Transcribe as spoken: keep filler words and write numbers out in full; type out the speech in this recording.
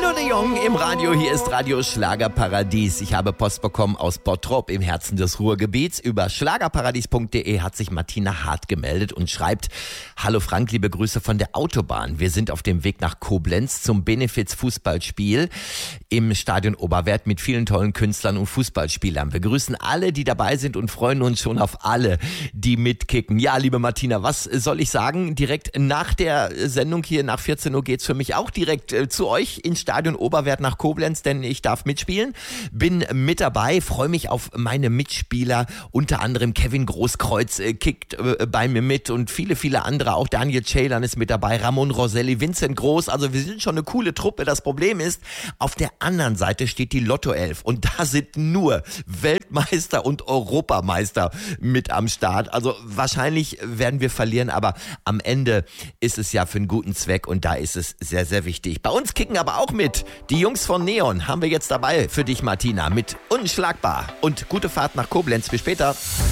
Thilo de Jong im Radio, hier ist Radio Schlagerparadies. Ich habe Post bekommen aus Bottrop im Herzen des Ruhrgebiets. Über schlagerparadies punkt de hat sich Martina Hart gemeldet und schreibt: Hallo Frank, liebe Grüße von der Autobahn. Wir sind auf dem Weg nach Koblenz zum Benefiz-Fußballspiel im Stadion Oberwerth mit vielen tollen Künstlern und Fußballspielern. Wir grüßen alle, die dabei sind und freuen uns schon auf alle, die mitkicken. Ja, liebe Martina, was soll ich sagen? Direkt nach der Sendung hier, nach vierzehn Uhr, geht's für mich auch direkt äh, zu euch ins Stadion Oberwerth nach Koblenz, denn ich darf mitspielen. Bin mit dabei, freue mich auf meine Mitspieler, unter anderem Kevin Großkreuz äh, kickt äh, bei mir mit und viele, viele andere, auch Daniel Ceylan ist mit dabei, Ramon Roselli, Vincent Groß, also wir sind schon eine coole Truppe. Das Problem ist, auf der anderen Seite steht die Lotto elf und da sind nur Weltmeister und Europameister mit am Start. Also wahrscheinlich werden wir verlieren, aber am Ende ist es ja für einen guten Zweck und da ist es sehr, sehr wichtig. Bei uns kicken aber auch mit. Die Jungs von Neon haben wir jetzt dabei für dich, Martina, mit Unschlagbar. Und gute Fahrt nach Koblenz. Bis später.